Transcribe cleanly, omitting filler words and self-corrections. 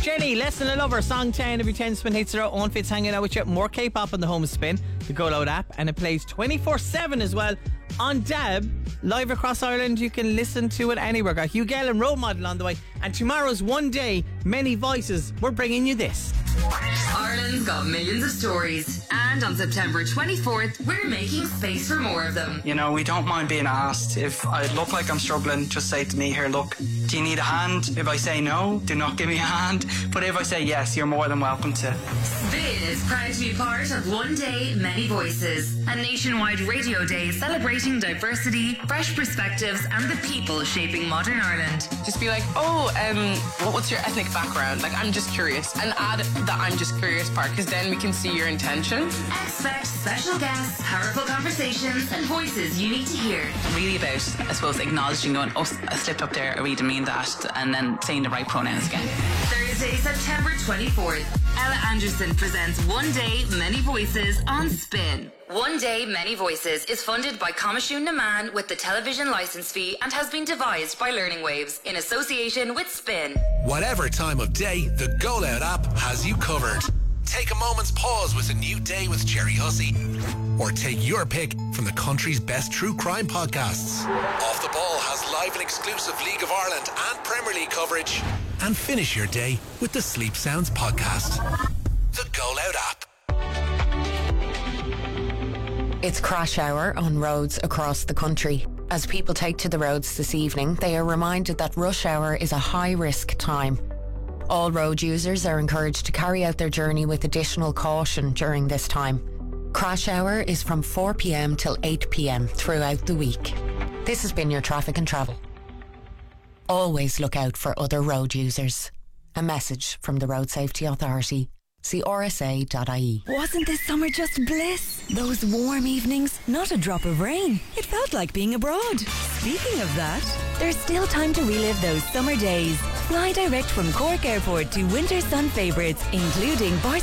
Jenny, Less Than a Lover, song 10 every 10 Spin hits are out. Owen Fitz hanging out with you. More K-pop on the home spin, the Go Loud app, and it plays 24/7 as well on DAB, live across Ireland. You can listen to it anywhere. Got Hugh Gallen Role Model on the way, and tomorrow's One Day, Many Voices. We're bringing you this. Ireland's got millions of stories, and on September 24th, we're making space for more of them. You know, we don't mind being asked. If I look like I'm struggling, just say to me, here, look, do you need a hand? If I say no, do not give me a hand. But if I say yes, you're more than welcome to. Spin is proud to be part of One Day, Many Voices, a nationwide radio day celebrating diversity, fresh perspectives, and the people shaping modern Ireland. Just be like, what's your ethnic background? Like, I'm just curious. And add the I'm just curious part, because then we can see your intention. Expect special guests, powerful conversations, and voices you need to hear. Really about, I suppose, acknowledging going, oh, I slipped up there, I really mean that, and then saying the right pronouns again. Thursday, September 24th, Ella Anderson presents One Day, Many Voices on Spin. One Day, Many Voices is funded by Comishún na Man with the television licence fee and has been devised by Learning Waves in association with Spin. Whatever time of day, the Go Loud app has you covered. Take a moment's pause with A New Day with Jerry Hussey. Or take your pick from the country's best true crime podcasts. Off the Ball has live and exclusive League of Ireland and Premier League coverage. And finish your day with the Sleep Sounds podcast. The Go Loud app. It's crash hour on roads across the country. As people take to the roads this evening, they are reminded that rush hour is a high-risk time. All road users are encouraged to carry out their journey with additional caution during this time. Crash hour is from 4 p.m. till 8 p.m. throughout the week. This has been your Traffic and Travel. Always look out for other road users. A message from the Road Safety Authority. See rsa.ie. Wasn't this summer just bliss? Those warm evenings, not a drop of rain. It felt like being abroad. Speaking of that, there's still time to relive those summer days. Fly direct from Cork Airport to winter sun favourites, including Barcelona.